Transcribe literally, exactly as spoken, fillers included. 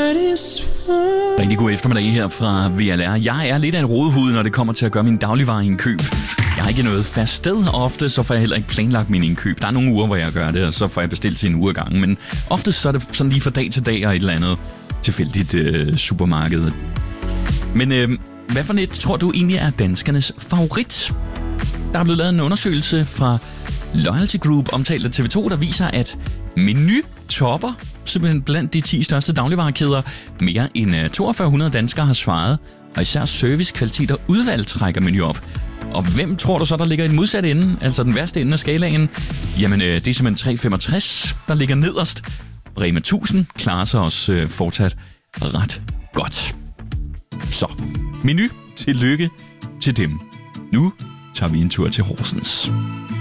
Rigtig god eftermiddag her fra V L R. Jeg er lidt af en rodehud, når det kommer til at gøre min dagligvareindkøb. Jeg har ikke noget fast sted, og ofte så får jeg heller ikke planlagt min indkøb. Der er nogle uger, hvor jeg gør det, og så får jeg bestilt til en uge ad gangen. Men ofte så er det sådan lige fra dag til dag og et eller andet tilfældigt øh, supermarked. Men øh, hvad for net tror du egentlig er danskernes favorit? Der er blevet lavet en undersøgelse fra Loyalty Group, omtalt af T V to, der viser, at Meny topper simpelthen blandt de ti største dagligvarekæder. Mere end to tusind fem hundrede danskere har svaret, og især service, kvalitet og udvalg trækker Meny op. Og hvem tror du så, der ligger i den modsatte ende, altså den værste ende af skalaen? Jamen, det er simpelthen tre komma femogtres, der ligger nederst. Rema tusind klarer sig også øh, fortsat ret godt. Så, Meny, tillykke til dem. Nu tager vi en tur til Horsens.